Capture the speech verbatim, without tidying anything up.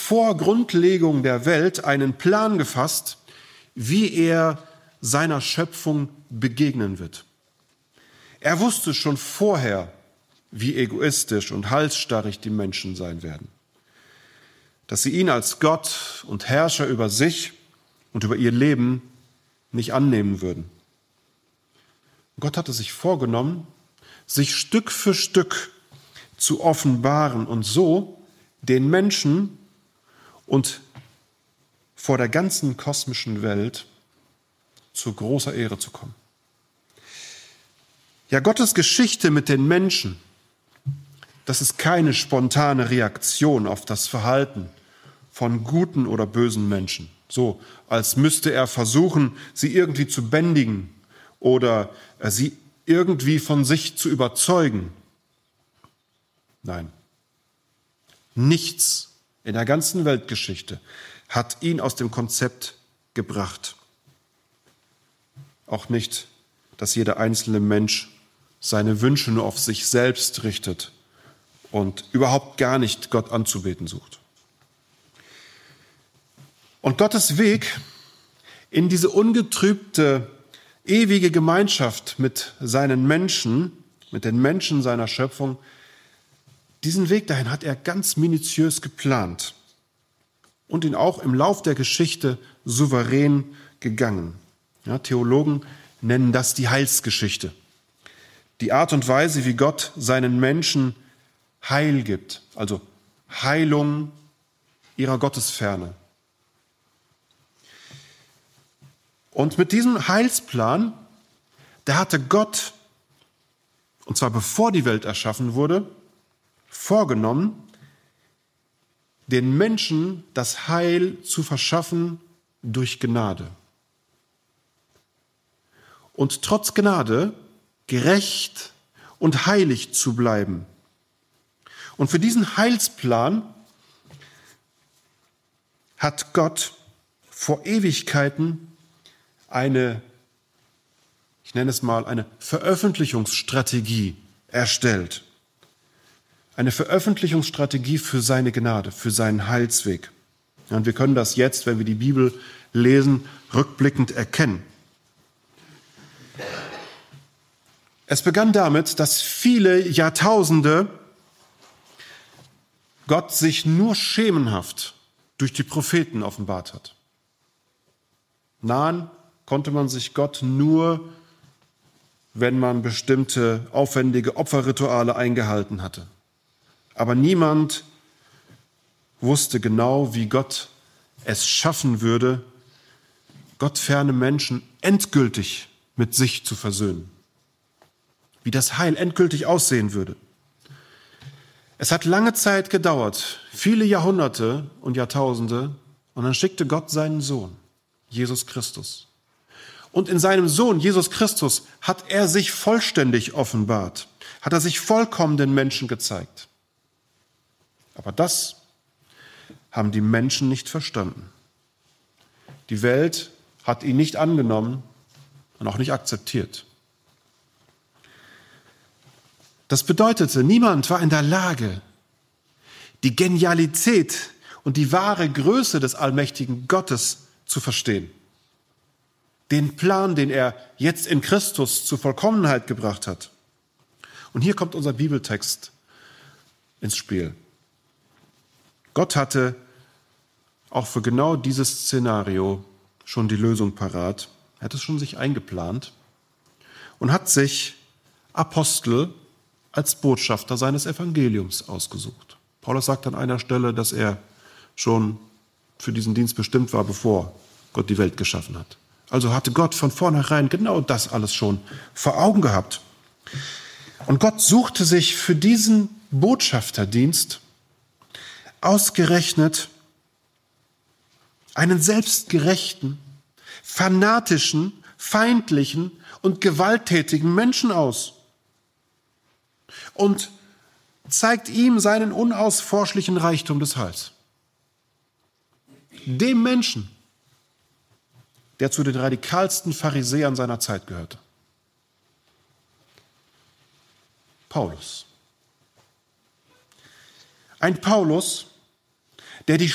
vor Grundlegung der Welt einen Plan gefasst, wie er seiner Schöpfung begegnen wird. Er wusste schon vorher, wie egoistisch und halsstarrig die Menschen sein werden. Dass sie ihn als Gott und Herrscher über sich und über ihr Leben nicht annehmen würden. Gott hatte sich vorgenommen, sich Stück für Stück zu offenbaren und so den Menschen und vor der ganzen kosmischen Welt zu großer Ehre zu kommen. Ja, Gottes Geschichte mit den Menschen, das ist keine spontane Reaktion auf das Verhalten von guten oder bösen Menschen. So, als müsste er versuchen, sie irgendwie zu bändigen oder sie irgendwie von sich zu überzeugen. Nein, nichts in der ganzen Weltgeschichte hat ihn aus dem Konzept gebracht. Auch nicht, dass jeder einzelne Mensch seine Wünsche nur auf sich selbst richtet und überhaupt gar nicht Gott anzubeten sucht. Und Gottes Weg in diese ungetrübte, ewige Gemeinschaft mit seinen Menschen, mit den Menschen seiner Schöpfung, diesen Weg dahin hat er ganz minutiös geplant und ihn auch im Lauf der Geschichte souverän gegangen. Ja, Theologen nennen das die Heilsgeschichte. Die Art und Weise, wie Gott seinen Menschen Heil gibt, also Heilung ihrer Gottesferne. Und mit diesem Heilsplan, da hatte Gott, und zwar bevor die Welt erschaffen wurde, vorgenommen, den Menschen das Heil zu verschaffen durch Gnade. Und trotz Gnade gerecht und heilig zu bleiben. Und für diesen Heilsplan hat Gott vor Ewigkeiten eine, ich nenne es mal, eine Veröffentlichungsstrategie erstellt. Eine Veröffentlichungsstrategie für seine Gnade, für seinen Heilsweg. Und wir können das jetzt, wenn wir die Bibel lesen, rückblickend erkennen. Es begann damit, dass viele Jahrtausende Gott sich nur schemenhaft durch die Propheten offenbart hat. Nahen konnte man sich Gott nur, wenn man bestimmte aufwendige Opferrituale eingehalten hatte. Aber niemand wusste genau, wie Gott es schaffen würde, gottferne Menschen endgültig mit sich zu versöhnen. Wie das Heil endgültig aussehen würde. Es hat lange Zeit gedauert, viele Jahrhunderte und Jahrtausende, und dann schickte Gott seinen Sohn, Jesus Christus. Und in seinem Sohn, Jesus Christus, hat er sich vollständig offenbart, hat er sich vollkommen den Menschen gezeigt. Aber das haben die Menschen nicht verstanden. Die Welt hat ihn nicht angenommen und auch nicht akzeptiert. Das bedeutete, niemand war in der Lage, die Genialität und die wahre Größe des allmächtigen Gottes zu verstehen. Den Plan, den er jetzt in Christus zur Vollkommenheit gebracht hat. Und hier kommt unser Bibeltext ins Spiel. Gott hatte auch für genau dieses Szenario schon die Lösung parat. Er hat es schon sich eingeplant und hat sich Apostel als Botschafter seines Evangeliums ausgesucht. Paulus sagt an einer Stelle, dass er schon für diesen Dienst bestimmt war, bevor Gott die Welt geschaffen hat. Also hatte Gott von vornherein genau das alles schon vor Augen gehabt. Und Gott suchte sich für diesen Botschafterdienst ausgerechnet einen selbstgerechten, fanatischen, feindlichen und gewalttätigen Menschen aus. Und zeigt ihm seinen unausforschlichen Reichtum des Heils. Dem Menschen, der zu den radikalsten Pharisäern seiner Zeit gehörte. Paulus. Ein Paulus, der die